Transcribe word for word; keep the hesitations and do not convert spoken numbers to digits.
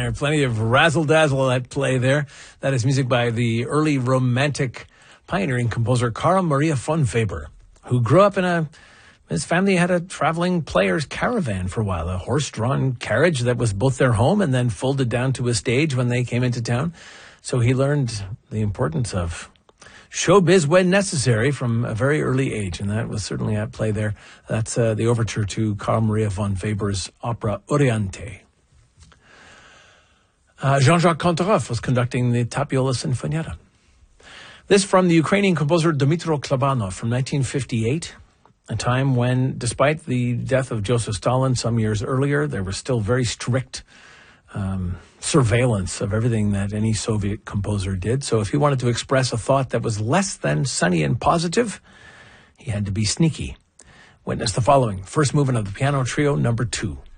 Uh, plenty of razzle-dazzle at play there. That is music by the early Romantic pioneering composer Carl Maria von Weber, who grew up in a... His family had a traveling players caravan for a while, a horse-drawn carriage that was both their home and then folded down to a stage when they came into town. So he learned the importance of showbiz when necessary from a very early age, and that was certainly at play there. That's uh, the overture to Carl Maria von Weber's opera Oriente. Uh, Jean-Jacques Kantorov was conducting the Tapiola Sinfonietta. This from the Ukrainian composer Dmytro Klabanov from nineteen fifty-eight, a time when, despite the death of Joseph Stalin some years earlier, there was still very strict um, surveillance of everything that any Soviet composer did. So if he wanted to express a thought that was less than sunny and positive, he had to be sneaky. Witness the following. First movement of the piano trio, number two.